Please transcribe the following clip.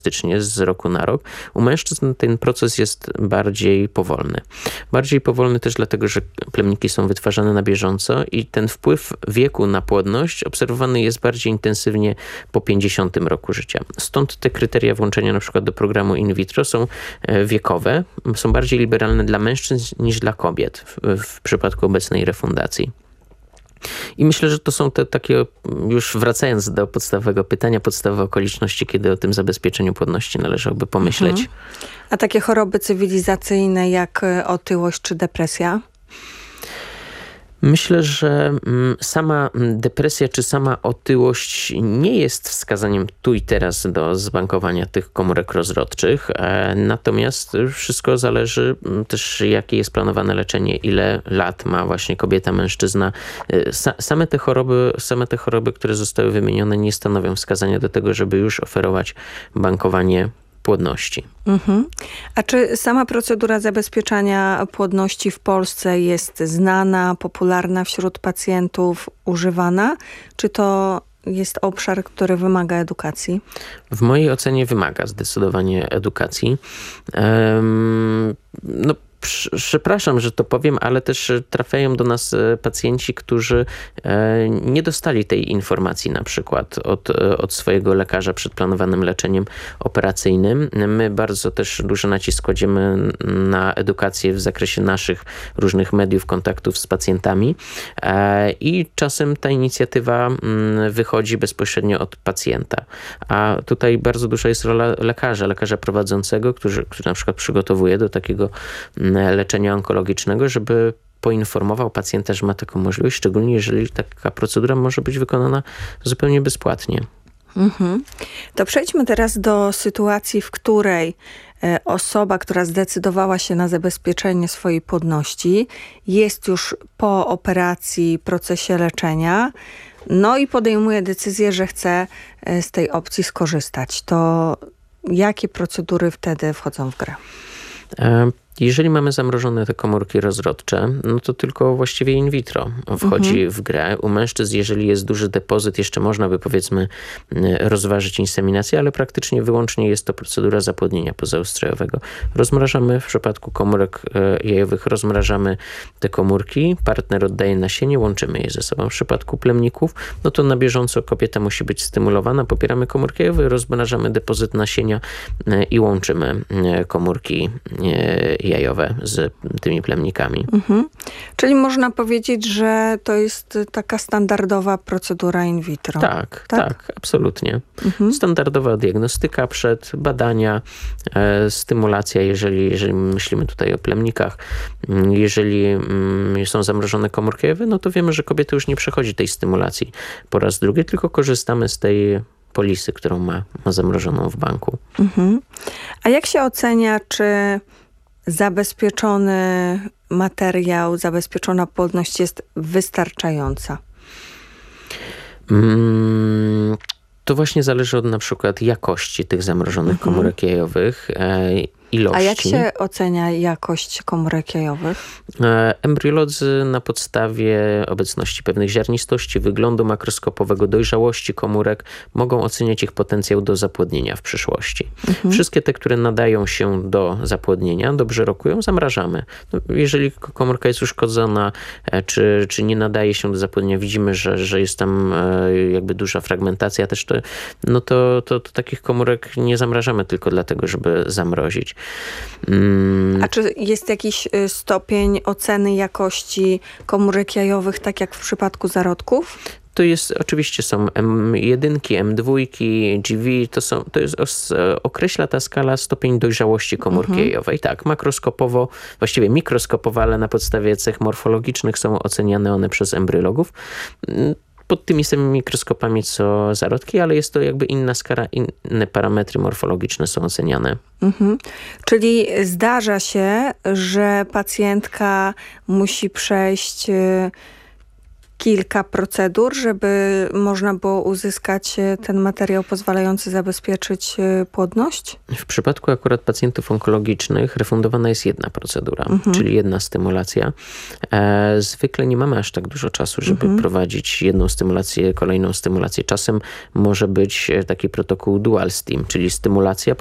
z roku na rok. U mężczyzn ten proces jest bardziej powolny. Bardziej powolny też dlatego, że plemniki są wytwarzane na bieżąco i ten wpływ wieku na płodność obserwowany jest bardziej intensywnie po 50 roku życia. Stąd te kryteria włączenia na przykład do programu in vitro są wiekowe, są bardziej liberalne dla mężczyzn niż dla kobiet w przypadku obecnej refundacji. I myślę, że to są te takie, już wracając do podstawowego pytania, podstawowe okoliczności, kiedy o tym zabezpieczeniu płodności należałoby pomyśleć. A takie choroby cywilizacyjne jak otyłość czy depresja? Myślę, że sama depresja czy sama otyłość nie jest wskazaniem tu i teraz do zbankowania tych komórek rozrodczych. Natomiast wszystko zależy też, jakie jest planowane leczenie, ile lat ma właśnie kobieta, mężczyzna. Same te choroby, które zostały wymienione, nie stanowią wskazania do tego, żeby już oferować bankowanie płodności. A czy sama procedura zabezpieczania płodności w Polsce jest znana, popularna wśród pacjentów, używana? Czy to jest obszar, który wymaga edukacji? W mojej ocenie wymaga zdecydowanie edukacji. Przepraszam, że to powiem, ale też trafiają do nas pacjenci, którzy nie dostali tej informacji na przykład od swojego lekarza przed planowanym leczeniem operacyjnym. My bardzo też duży nacisk kładziemy na edukację w zakresie naszych różnych mediów, kontaktów z pacjentami i czasem ta inicjatywa wychodzi bezpośrednio od pacjenta. A tutaj bardzo duża jest rola lekarza prowadzącego, który na przykład przygotowuje do takiego leczenia onkologicznego, żeby poinformował pacjenta, że ma taką możliwość, szczególnie jeżeli taka procedura może być wykonana zupełnie bezpłatnie. To przejdźmy teraz do sytuacji, w której osoba, która zdecydowała się na zabezpieczenie swojej płodności, jest już po operacji, procesie leczenia, no i podejmuje decyzję, że chce z tej opcji skorzystać. To jakie procedury wtedy wchodzą w grę? Jeżeli mamy zamrożone te komórki rozrodcze, no to tylko właściwie in vitro wchodzi w grę. U mężczyzn, jeżeli jest duży depozyt, jeszcze można by powiedzmy rozważyć inseminację, ale praktycznie wyłącznie jest to procedura zapłodnienia pozaustrojowego. Rozmrażamy w przypadku komórek jajowych, rozmrażamy te komórki, partner oddaje nasienie, łączymy je ze sobą. W przypadku plemników, no to na bieżąco kobieta musi być stymulowana, popieramy komórki jajowe, rozmrażamy depozyt nasienia i łączymy komórki jajowe z tymi plemnikami. Czyli można powiedzieć, że to jest taka standardowa procedura in vitro. Tak, absolutnie. Standardowa diagnostyka przed, badania, stymulacja, jeżeli myślimy tutaj o plemnikach. Jeżeli są zamrożone komórki jajowe, no to wiemy, że kobieta już nie przechodzi tej stymulacji po raz drugi, tylko korzystamy z tej polisy, którą ma zamrożoną w banku. A jak się ocenia, czy zabezpieczony materiał, zabezpieczona płodność jest wystarczająca? To właśnie zależy od na przykład jakości tych zamrożonych komórek jajowych, ilości. A jak się ocenia jakość komórek jajowych? Embriolodzy na podstawie obecności pewnych ziarnistości, wyglądu makroskopowego, dojrzałości komórek mogą oceniać ich potencjał do zapłodnienia w przyszłości. Wszystkie te, które nadają się do zapłodnienia, dobrze rokują, zamrażamy. No, jeżeli komórka jest uszkodzona, czy nie nadaje się do zapłodnienia, widzimy, że jest tam jakby duża fragmentacja też, to takich komórek nie zamrażamy tylko dlatego, żeby zamrozić. A czy jest jakiś stopień oceny jakości komórek jajowych, tak jak w przypadku zarodków? To jest, oczywiście są M1, M2, GV, określa ta skala stopień dojrzałości komórki jajowej. Tak, makroskopowo, właściwie mikroskopowo, ale na podstawie cech morfologicznych są oceniane one przez embryologów. Pod tymi samymi mikroskopami co zarodki, ale jest to jakby inna skala, inne parametry morfologiczne są oceniane. Czyli zdarza się, że pacjentka musi przejść kilka procedur, żeby można było uzyskać ten materiał pozwalający zabezpieczyć płodność? W przypadku akurat pacjentów onkologicznych refundowana jest jedna procedura, czyli jedna stymulacja. Zwykle nie mamy aż tak dużo czasu, żeby prowadzić jedną stymulację, kolejną stymulację. Czasem może być taki protokół dual stim, czyli stymulacja